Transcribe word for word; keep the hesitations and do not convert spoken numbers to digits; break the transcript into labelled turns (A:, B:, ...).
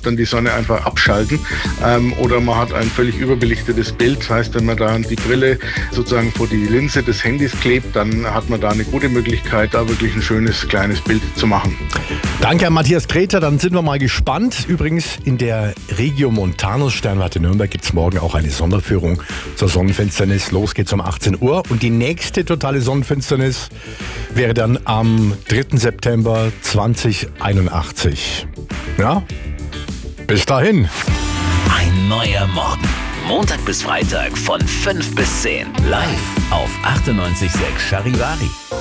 A: dann die Sonne einfach abschalten. Ähm, oder man hat ein völlig überbelichtetes Bild. Das heißt, wenn man da die Brille sozusagen vor die Linse des Handys klebt, dann hat man da eine gute Möglichkeit, da wirklich ein schönes kleines Bild zu machen.
B: Danke an Matthias Grete, dann sind wir mal gespannt. Übrigens, in der Regiomontanus Sternwarte Nürnberg gibt es morgen auch eine Sonderführung zur Sonnenfinsternis. Los geht's um achtzehn Uhr und die nächste totale Sonnenfinsternis wäre dann am dritten September zweitausendeinundachtzig. Ja, bis dahin.
C: Ein neuer Morgen. Montag bis Freitag von fünf bis zehn. Live auf achtundneunzig Komma sechs Charivari.